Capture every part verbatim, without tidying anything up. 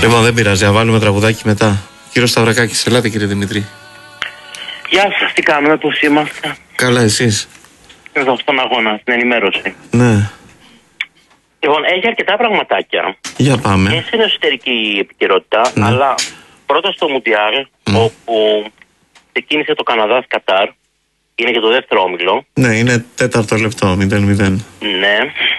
Λοιπόν, δεν πειράζει, να βάλουμε τραγουδάκι μετά. Κύριο Σταυρακάκης, ελάτε κύριε Δημητρή. Γεια σας, τι κάνουμε, πώς είμαστε? Καλά, εσείς? Εδώ στον αγώνα, στην ενημέρωση. Ναι. Λοιπόν, έχει αρκετά πραγματάκια. Για πάμε. Και στην εσωτερική επικαιρότητα, Ναι. αλλά πρώτα στο Μουντιάλ, Ναι. όπου ξεκίνησε το Καναδάς Κατάρ. Είναι και το δεύτερο όμιλο. Ναι, είναι τέταρτο λεπτό, μηδέν μηδέν. Ναι.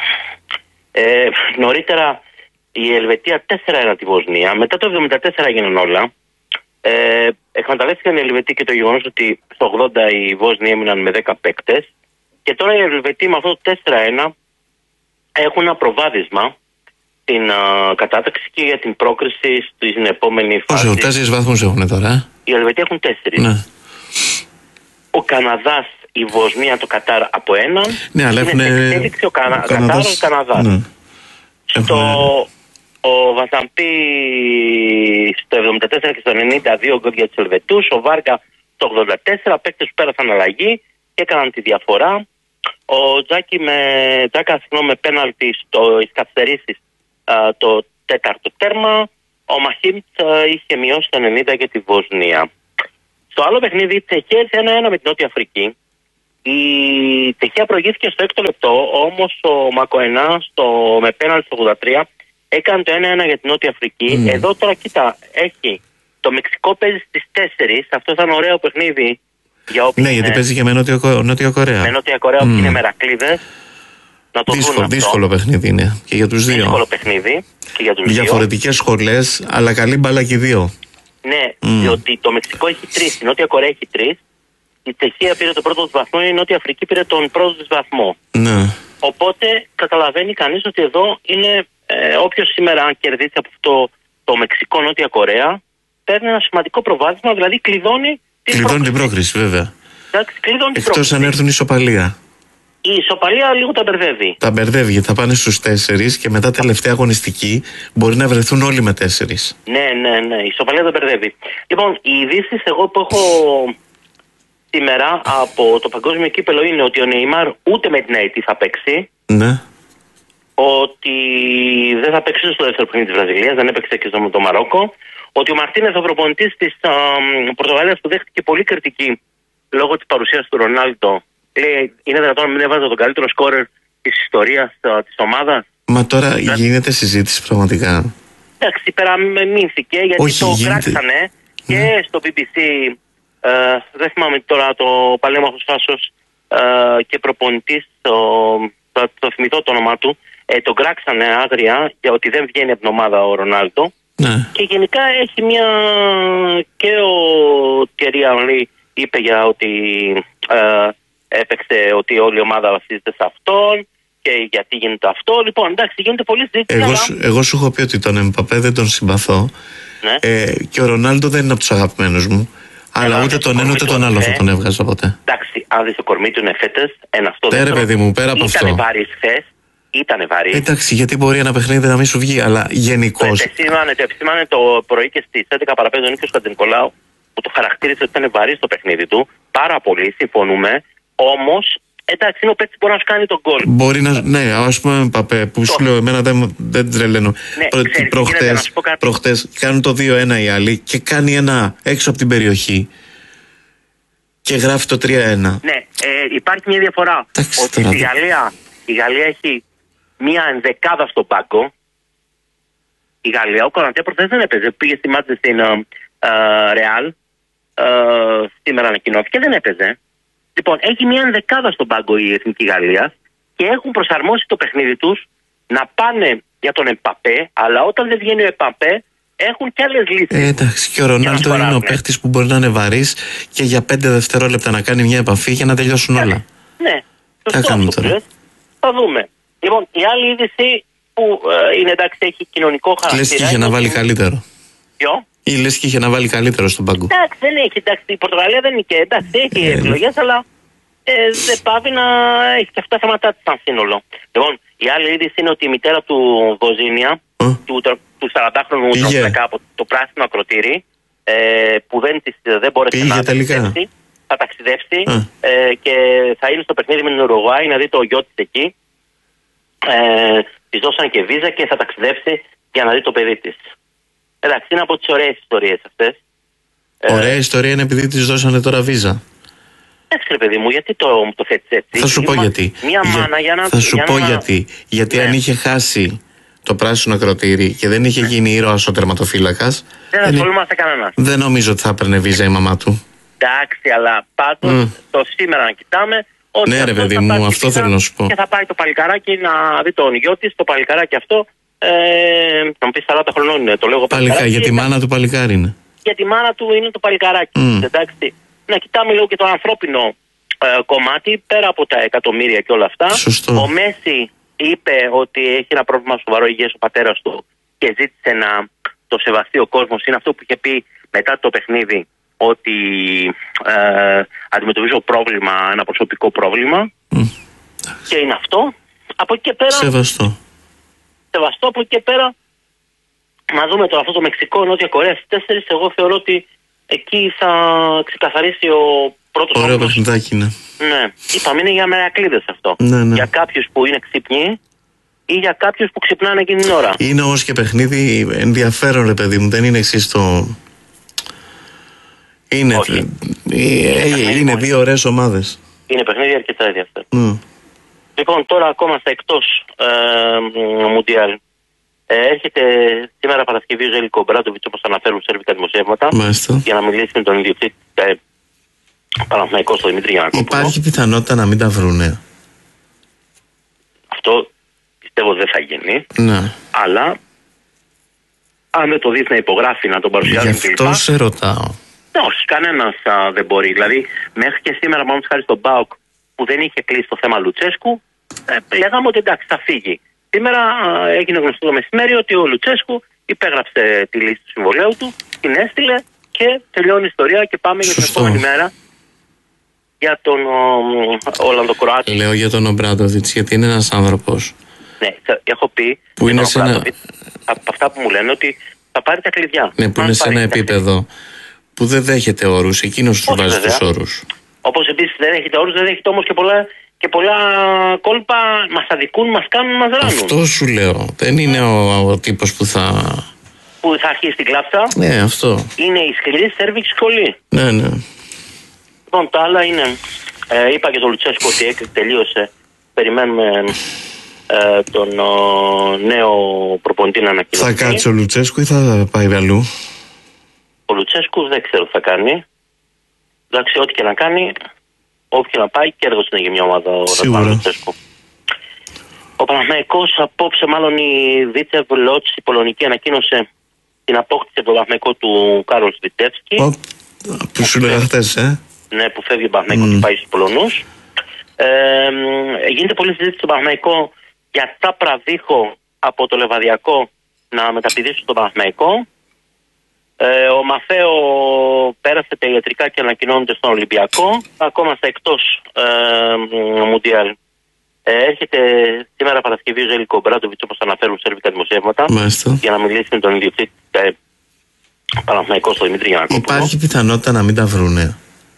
Ε, νωρίτερα η Ελβετία τέσσερα ένα τη Βοσνία. Μετά το εβδομήντα τέσσερα έγιναν όλα. Ε, εκμεταλλεύτηκαν οι Ελβετοί και το γεγονός ότι στο ογδόντα οι Βόσνοι έμειναν με δέκα παίκτες. Και τώρα οι Ελβετοί με αυτό το τέσσερα ένα έχουν ένα προβάδισμα στην uh, κατάταξη και για την πρόκριση στην επόμενη φάση. Πόσο, τέσσερις βαθμούς έχουν τώρα, ε? Οι Ελβετοί έχουν τέσσερις. Ναι. Ο Καναδάς, η Βοσνία, το Κατάρ από έναν. Ναι, αλλά έχουν. Εξέλιξη ο, Κανα... ο Καναδάς. Κατάρ, ο Καναδάς. Ναι. Στο... Έχουν... Ο Βαζαμπή στο εβδομήντα τέσσερα και στο ενενήντα δύο γκολ για τους Ελβετούς. Ο Βάργα στο ογδόντα τέσσερα, παίκτες που πέρασαν αλλαγή και έκαναν τη διαφορά. Ο Τζάκη με, Τζάκα, συγγνώμη, με πέναλτι στις καθυστερήσεις το τέταρτο τέρμα. Ο Μαχίμτ είχε μειώσει το ενενήντα για τη Βοσνία. Στο άλλο παιχνίδι, η Τσεχία ένα ένα με την Νότια Αφρική. Η Τσεχία προηγήθηκε στο έκτο λεπτό, όμως ο Μακοενά στο, με πέναλτι στο ογδόντα τρία έκανε το ένα ένα για την Νότια Αφρική. Mm. Εδώ τώρα, κοίτα, έχει το Μεξικό παίζει στις τέσσερις. Αυτό θα είναι ωραίο παιχνίδι. Για ναι, γιατί είναι... παίζει και με Νότια, Νότια Κορέα. Με Νότια Κορέα, mm. που είναι μερακλείδες. Να το δύσκολο, δύσκολο παιχνίδι είναι και για τους δύο. Δύσκολο παιχνίδι και για τους δύο. Διαφορετικές σχολές, αλλά καλή μπάλα και δύο. Ναι, mm. διότι το Μεξικό έχει τρεις, η Νότια Κορέα έχει τρεις. Η Τσεχία πήρε τον πρώτο του βαθμό, η Νότια Αφρική πήρε τον πρώτο της βαθμό. Ναι. Οπότε καταλαβαίνει κανείς ότι εδώ είναι ε, όποιος σήμερα αν κερδίσει από αυτό το Μεξικό Νότια Κορέα παίρνει ένα σημαντικό προβάδισμα, δηλαδή κλειδώνει την κλειδώνει πρόκριση. την πρόκριση, βέβαια. Εντάξει, κλειδώνει την Εκτός πρόκριση. αν έρθουν ισοπαλία. Η ισοπαλία λίγο τα μπερδεύει. Τα μπερδεύει γιατί θα πάνε στους τέσσερις και μετά τελευταία αγωνιστική μπορεί να βρεθούν όλοι με τέσσερις. Ναι, ναι, ναι. Η ισοπαλία τα μπερδεύει. Λοιπόν, οι ειδήσεις εγώ που έχω σήμερα από το παγκόσμιο κύπελο είναι ότι ο Νεϊμάρ ούτε με την ΑΕΤ θα παίξει. Ναι. Ότι δεν θα παίξει στο δεύτερο παιχνίδι της Βραζιλίας, δεν έπαιξε και στο το Μαρόκο. Ότι ο Μαρτίνεθ, ο προπονητής της α, Πορτογαλίας, που δέχτηκε πολύ κριτική λόγω της παρουσίας του Ρονάλντο, λέει είναι δυνατόν να μην έβαζε τον καλύτερο σκόρερ της ιστορίας της ομάδας. Μα τώρα yeah. γίνεται συζήτηση πραγματικά. Εντάξει, υπεραμείνθηκε γιατί όχι, το γίνεται... κράξανε mm. και στο μπι μπι σι. Ε, δεν θυμάμαι τώρα το παλέμαχος Φάσος ε, και προπονητής, το, το, το θυμηθώ το όνομά του, ε, τον κράξανε άγρια για ότι δεν βγαίνει από την ομάδα ο Ρονάλντο. Ναι. Και γενικά έχει μια. Και ο Τιερί Ανρί είπε για ότι ε, έπαιξε ότι όλη η ομάδα βασίζεται σε αυτόν και γιατί γίνεται αυτό. Λοιπόν, εντάξει, γίνεται πολύ συζήτηση. Εγώ, αλλά... εγώ σου έχω πει ότι τον Εμπαπέ δεν τον συμπαθώ. Ναι. Ε, και ο Ρονάλντο δεν είναι από τους αγαπημένους μου. Αλλά Ένα ούτε τον ένα ούτε τον άλλο θα τον έβγαζα ποτέ. Εντάξει, αν δεις το κορμί του είναι φέτες, ένα αυτό δεν είναι. Παιδί μου, πέρα από αυτό. Ήτανε βαρύς χθες, ήτανε βαρύς. Εντάξει, γιατί μπορεί ένα παιχνίδι να μην σου βγει, αλλά γενικώς. Το επισήμανε το πρωί και στις έντεκα παρά πέντε ο Νίκος Καντενικολάου που το χαρακτήρισε ότι ήταν βαρύς το παιχνίδι του. Πάρα πολύ, συμφωνούμε. Όμως, εντάξει, είναι ο παίκτης που μπορεί να σου κάνει τον γκολ. Μπορεί να. Ναι, ας πούμε, Παπέ, που το... σου λέω, εμένα δεν, δεν τρελαίνω. Ναι, Προ, ξέρεις, προχτές, προχτές κάνουν το δύο ένα οι άλλοι και κάνει ένα έξω από την περιοχή. Και γράφει το τρία ένα. Ναι, ε, υπάρχει μια διαφορά. Τάξε, ότι στη Γαλλία, η Γαλλία έχει μια ενδεκάδα στον πάγκο. Η Γαλλία, ο Κονατέ προχθές δεν έπαιζε. Πήγε στη μάτια στην Ρεάλ. Uh, uh, σήμερα ανακοινώθηκε, δεν έπαιζε. Λοιπόν, έχει μια ενδεκάδα στον πάγκο η Εθνική Γαλλία και έχουν προσαρμόσει το παιχνίδι τους να πάνε για τον Εμπαπέ, αλλά όταν δεν βγαίνει ο Εμπαπέ, έχουν και άλλες λύσεις. Ε, εντάξει, και ο Ρονάλντο είναι ο παίχτης που μπορεί να είναι βαρύς και για πέντε δευτερόλεπτα να κάνει μια επαφή για να τελειώσουν όλα. Ναι, τι θα κάνουμε τώρα. Θα δούμε. Λοιπόν, η άλλη είδηση που ε, είναι εντάξει, έχει κοινωνικό χαρακτήρα. Λες και είχε να βάλει καλύτερο. Ποιο? Ή λες και είχε να βάλει καλύτερο στον πάγκο. Εντάξει, δεν έχει. Εντάξει, η Πορτογαλία δεν είναι και. Εντάξει, έχει ε, επιλογές, αλλά ε, δεν πάβει να έχει και αυτά θέματα της σαν σύνολο. Λοιπόν, η άλλη είδηση είναι ότι η μητέρα του Βοζίνια, ε? του, του σαραντάχρονου τροπέκα από το πράσινο ακροτήρι, ε, που δεν, της, δεν μπόρεσε πήγε να τελικά. ταξιδέψει, θα ταξιδέψει ε? Ε, και θα είναι στο παιχνίδι με την Ουρουγουάη να δει το γιο της εκεί. Ε, της δώσαν και βίζα και θα ταξιδέψει για να δει το παιδί της. Εντάξει, είναι από τις ωραίες ιστορίες αυτές. Ωραία ε... ιστορία είναι επειδή της δώσανε τώρα βίζα. Εντάξει ρε παιδί μου, γιατί το, το θέτεις έτσι? Θα σου πω γιατί. Μια για... μάνα για να... Θα σου για πω να... γιατί. Γιατί ναι. αν είχε χάσει το πράσινο ακροτήρι και δεν είχε ναι. γίνει ήρωας ο τερματοφύλακας, δεν ασχολούμαστε κανένας. Δεν νομίζω ότι θα έπαιρνε βίζα η μαμά του. Εντάξει, αλλά πάντως mm. το σήμερα να κοιτάμε. Ότι ναι, ρε παιδί μου, αυτό θέλω να σου πω. Και θα πάει το παλικαράκι να δει τον γιο της, το παλικαράκι αυτό. Ε, να μου πει σαράντα χρονών είναι, το λέγω παλικάρι. Για τη μάνα του παλικάρι είναι. Για τη μάνα του είναι το παλικαράκι. Mm. Εντάξει. Να κοιτάμε λίγο και το ανθρώπινο ε, κομμάτι, πέρα από τα εκατομμύρια και όλα αυτά. Σωστό. Ο Μέση είπε ότι έχει ένα πρόβλημα σοβαρό υγείας ο πατέρας του και ζήτησε να το σεβαστεί ο κόσμος. Είναι αυτό που είχε πει μετά το παιχνίδι, ότι ε, αντιμετωπίζω πρόβλημα, ένα προσωπικό πρόβλημα. Mm. Και είναι αυτό. Από εκεί και πέρα. Σεβαστό. Σεβαστό, από εκεί και πέρα. Να δούμε τώρα αυτό το Μεξικό, Νότια Κορέα στις τέσσερις. Εγώ θεωρώ ότι εκεί θα ξεκαθαρίσει ο πρώτος. Ωραίο παιχνιδάκι είναι. Ναι. Είπαμε, είναι για μερακλείδες αυτό. Ναι, ναι. Για κάποιους που είναι ξύπνοι ή για κάποιους που ξυπνάνε εκείνη την ώρα. Είναι όμως και παιχνίδι ενδιαφέρον, ρε παιδί μου. Δεν είναι εξής το. Είναι, είναι, είναι δύο ωραίες ομάδες. Είναι παιχνίδι αρκετά ενδιαφέρον. Mm. Λοιπόν, τώρα ακόμα στα εκτός ε, Μουντιάλ. Ε, έρχεται σήμερα Παρασκευή ο Ζέλικο Μπράντοβιτς, όπως αναφέρουν σερβικά δημοσιεύματα, Μάλιστα. για να μιλήσει με τον ιδιοκτήτη ε, Παναθηναϊκός, τον Δημήτρη Γιαννακόπουλο. Υπάρχει πιθανότητα να μην τα βρούνε? Αυτό πιστεύω δεν θα γίνει. Ναι. Αλλά αν δεν το δεις να υπογράφει, να τον παρουσιάζει. Γι' αυτό κλπ, σε ρωτάω. Όχι, κανένας α, δεν μπορεί. Δηλαδή, μέχρι και σήμερα, μόνο χάρη στον ΠΑΟΚ που δεν είχε κλείσει το θέμα Λουτσέσκου, ε, λέγαμε ότι εντάξει, θα φύγει. Σήμερα α, έγινε γνωστό το μεσημέρι ότι ο Λουτσέσκου υπέγραψε τη λύση του συμβολέου του, την έστειλε και τελειώνει η ιστορία και πάμε για την επόμενη μέρα για τον Ολλανδοκροάτη. Λέω για τον Ομπράντοβιτς, γιατί είναι ένας άνθρωπος. Ναι, έχω πει που είναι σε ένα... από αυτά που μου λένε ότι θα πάρει τα κλειδιά. Ναι, που είναι σε ένα επίπεδο που δεν δέχεται όρους, εκείνος τους βάζει τους όρους. Όπως επίσης δεν δέχεται όρους, δεν δέχεται όμως και πολλά, και πολλά κόλπα, μας αδικούν, μας κάνουν, μας ράνουν. Αυτό σου λέω. Δεν είναι ο, ο τύπος που θα... που θα αρχίσει την κλάψα. Ναι, αυτό. Είναι η σκληρή σέρβικη σχολή. Ναι, ναι. Λοιπόν, τα άλλα είναι, ε, είπα και το Λουτσέσκο ότι τελείωσε. Περιμένουμε ε, τον ο, νέο προπονητή να ανακοινωθεί. Θα κάτσει ο Λουτσέσκου ή θα πάει αλλού? Ο Λουτσέσκου δεν ξέρω τι θα κάνει. Εντάξει, ό,τι και να κάνει, όπου και να πάει, κέρδος είναι για μια ομάδα ο Λουτσέσκου. Ο Παναθηναϊκός απόψε, μάλλον η Βίτσεβ Λότς, η πολωνική, ανακοίνωσε την απόκτηση από τον Παναθηναϊκό του Κάρολ Σβιτεύσκι. Oh, που σου λέγα χθες, ε. Ναι, που φεύγει ο Παναθηναϊκός mm. και πάει στους Πολωνούς. Ε, γίνεται πολλή συζήτηση στον Παναθηναϊκό για τα πραδίχο από το Λεβαδιακό να μεταπηδήσει στον Παναθηναϊκό. Ε, ο Μαφέο πέρασε τα ιατρικά και ανακοινώνεται στον Ολυμπιακό. Ακόμα στα εκτός ε, Μουντιάλ. Ε, έρχεται σήμερα Παρασκευή ο Ζέλικο Μπράντοβιτς, όπως αναφέρουν σερβικά δημοσιεύματα. Μάλιστα. Για να μιλήσει με τον ιδιοκτήτη ε, Παναθηναϊκός, τον Δημήτρη Γιαννακόπουλο. Υπάρχει πιθανότητα να μην τα βρούνε?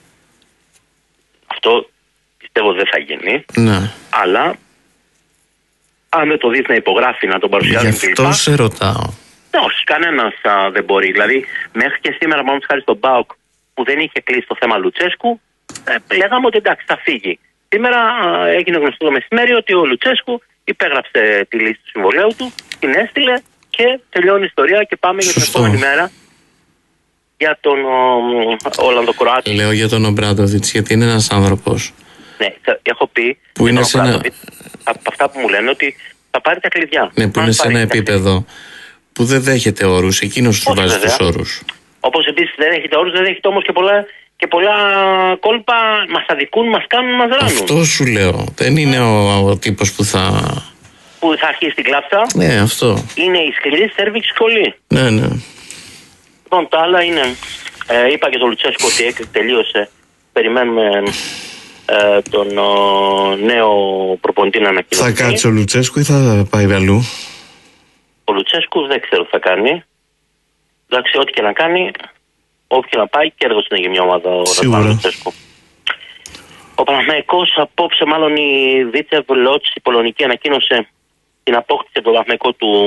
Αυτό πιστεύω δεν θα γίνει. Ναι. Αλλά αν δεν το δεις να υπογράφει, να τον παρουσιάζει. Γι' αυτό σε ρωτάω. Όχι, κανένας α, δεν μπορεί. Δηλαδή, μέχρι και σήμερα, μόνο χάρη στον ΠΑΟΚ που δεν είχε κλείσει το θέμα Λουτσέσκου, ε, λέγαμε ότι εντάξει, θα φύγει. Σήμερα α, έγινε γνωστό το μεσημέρι ότι ο Λουτσέσκου υπέγραψε τη λύση του συμβολέου του, την έστειλε και τελειώνει η ιστορία και πάμε Σωστό. για την επόμενη μέρα για τον Ολλανδοκροάτη. Λέω για τον Ομπράντοβιτς, γιατί είναι ένας άνθρωπος. Ναι, έχω πει που είναι σε ένα... από αυτά που μου λένε ότι θα πάρει τα κλειδιά. Ναι, που είναι σε ένα επίπεδο που δεν δέχεται όρους, εκείνος τους βάζει τους όρους. Όπως επίσης δεν δέχεται όρους, δεν δέχεται όμως και πολλά, και πολλά κόλπα, μας αδικούν, μας κάνουν, μας ράνουν. Αυτό σου λέω. Δεν είναι ο, ο τύπος που θα... που θα αρχίσει την κλάψα. Ναι, αυτό. Είναι η σκληρή σέρβικη σχολή. Ναι, ναι. Λοιπόν, τα άλλα είναι, ε, είπα και το Λουτσέσκο ότι τελείωσε. Περιμένουμε ε, τον ο, νέο προπονητή να ανακοινωθεί. Θα κάτσει ο Λουτσέσκου ή θα πάει αλλού? Ο Λουτσέσκου δεν ξέρω τι θα κάνει. Εντάξει, ό,τι και να κάνει, όπου και να πάει, κέρδος είναι για μια ομάδα ο Λουτσέσκου. Ο Παναθηναϊκός απόψε, μάλλον η Βίτσεβ Λότς, η πολωνική, ανακοίνωσε την απόκτηση από τον Παναθηναϊκό του